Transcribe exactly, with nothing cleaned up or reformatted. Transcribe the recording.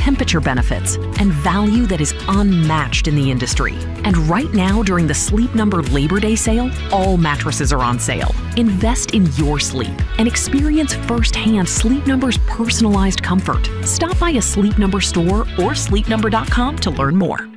temperature benefits, and value that is unmatched in the industry. And right now, during the Sleep Number Labor Day sale, all mattresses are on sale. Invest in your sleep and experience firsthand Sleep Number's personalized comfort. Stop by a Sleep Number store or sleep number dot com to learn more.